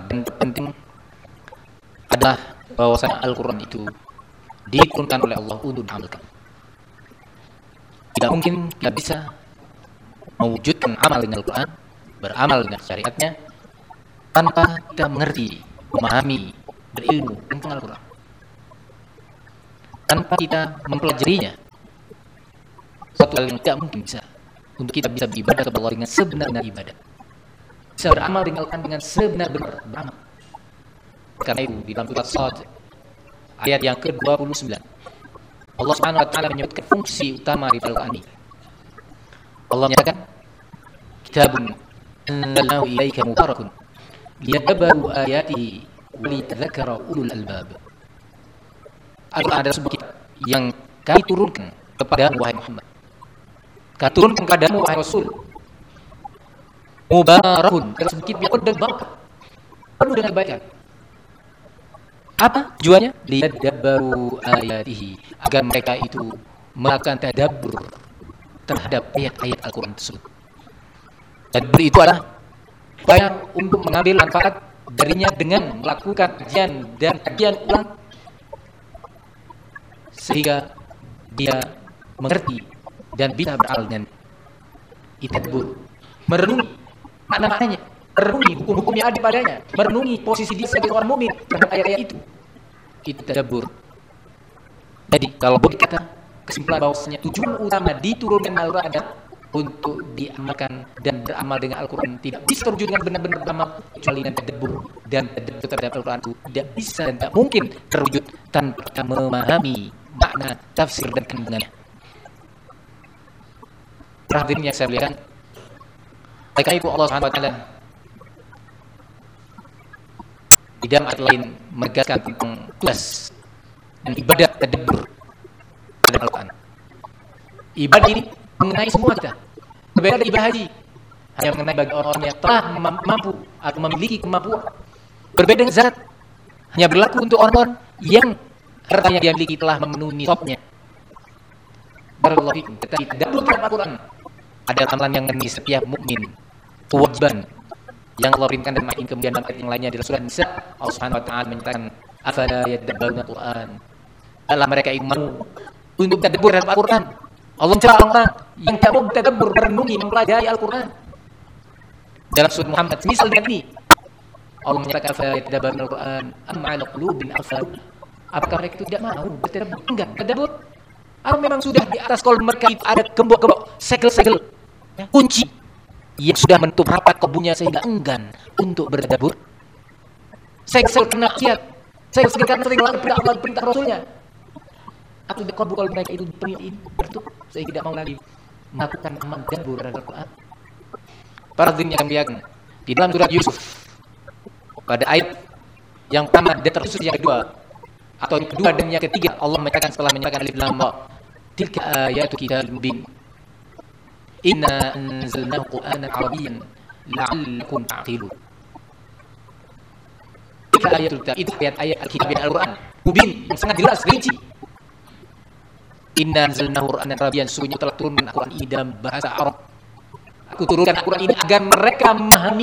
dan terpenting adalah bahwasanya Al-Quran itu diturunkan oleh Allah untuk diamalkan. Tidak mungkin kita bisa mewujudkan amal dengan Al-Quran, beramal dengan syariatnya, tanpa kita mengerti, memahami, berilmu tentang Al-Quran. Tanpa kita mempelajarinya, suatu hal yang tidak mungkin bisa untuk kita bisa beribadah kepada Allah dengan sebenar-benar ibadah, bisa beramal dengan Al-Quran dengan sebenar-benar beramal. Karena itu di dalam surat Shad ayat yang ke-29 Allah Subhanahu wa taala menyebutkan fungsi utama di Al-Quran ini. Allah menyatakan, kitabun anzalnahu ilaika mubarakun liyadabbaru ayatihi wa litadzakkara ulul albab. Al-Quran adalah sebuah kitab yang kami turunkan kepada wahai Muhammad, kami turunkan kepadamu wahai Rasul, mubarakun, adalah sebuah kitab yang penuh dengan barakah, penuh dengan kebaikan. Apa tujuannya? Liyadabbaru ayatihi, agar mereka itu melakukan tadabbur terhadap ayat-ayat Al-Quran tersebut. Tadabbur itu adalah upaya untuk mengambil manfaat darinya dengan melakukan kajian dan kajian ulang sehingga dia mengerti dan bisa beramal dengan tadabbur, merenungi makna-maknanya, merenungi hukum-hukum yang ada padanya, merenungi posisi dia sebagai orang mukmin terhadap ayat-ayat itu. Itu tadabbur. Jadi kalau boleh kata kesimpulan bahwasanya tujuan utama diturunkan Al-Quran adalah untuk diamalkan dan beramal dengan Al-Quran. Tidak bisa terwujud dengan benar-benar beramal kecuali dengan tadabbur, dan tadabbur terhadap Al-Quran itu tidak bisa dan tidak mungkin terwujud tanpa kita memahami makna, tafsir dan kandungannya. Hadirin yang saya muliakan, oleh itu Allah Subhanahu wa taala di dalam ayat lain menegaskan tentang tugas dan ibadah tadabbur terhadap Al-Quran. Ibadah ini mengenai semua kita. Berbeda dari ibadah haji, hanya mengenai bagi orang yang telah mampu atau memiliki kemampuan. Berbeda dengan zakat, hanya berlaku untuk orang-orang yang hartanya dia miliki telah memenuhi nisabnya. Barakallahu fikum. Tetapi tadabbur terhadap Al-Quran adalah amalan yang menjadi setiap mukmin, kewajiban yang Allah perintahkan dan makin kemudian dalam ayat yang lainnya di surat Nisa Allah Subhanahu wa taala menyatakan afala yadabbaruna Al-Quran, adalah mereka yang mau untuk tadabbur terhadap Al-Quran. Allah mencela orang yang tak mau tadabbur, merenungi, mempelajari Al-Quran. Dalam surat Muhammad misal dengan ini Allah menyatakan afala yadabbaruna Al-Quran am 'ala qulubin aqfaluha. Apakah mereka itu tidak mau bertadabbur? Enggak, tadabbur. Atau memang sudah di atas kolom mereka itu ada gembok-gembok, segel-segel, kunci yang sudah menutup rapat kalbunya sehingga enggan untuk bertadabbur. Segel kena maksiat, segel karena sering melanggar perintah Allah, perintah Rasulnya. Atau di kalbu kalau mereka itu dipenuhi tertutup sehingga tidak mau lagi melakukan amal tadabbur terhadap Al-Quran. Para hadirin yang mulia, di dalam surat Yusuf pada ayat yang pertama dan terkhusus yang kedua atau yang kedua dan yang ketiga, Allah menyatakan setelah menyatakan alif lam ra, tilka ayatu kitabil mubin. Inna anzalnahu Qur'anan Arabiyyan la'allakum ta'qilun. Itu ayat-ayat Al-Kitab Al-Quran mubin yang sangat jelas, rinci. Inna anzalnahu Qur'anan Arabiyyan, sungguhnya telah turunkan Al-Quran ini dalam bahasa Arab. Aku turunkan Al-Quran ini agar mereka memahami